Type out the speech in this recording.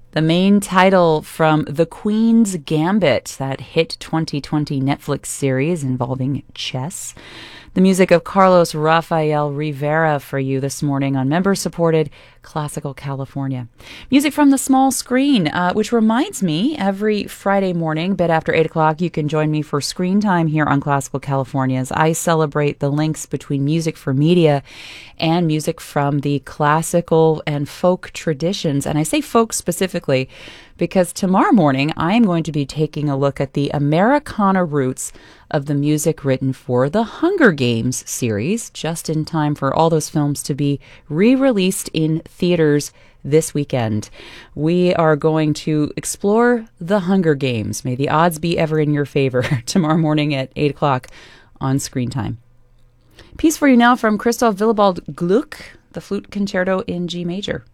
The main title from The Queen's Gambit, that hit 2020 Netflix series involving chess. The music of Carlos Rafael Rivera for you this morning on member-supported Classical California. Music from the small screen, which reminds me, every Friday morning, bit after 8 o'clock, you can join me for screen time here on Classical California as I celebrate the links between music for media and music from the classical and folk traditions. And I say folk specifically because tomorrow morning I am going to be taking a look at the Americana roots of the music written for the Hunger Games series, just in time for all those films to be re-released in theaters this weekend. We are going to explore the Hunger Games. May the odds be ever in your favor tomorrow morning at 8 o'clock on Screen Time. Piece for you now from Christoph Willibald Gluck, the Flute Concerto in G major.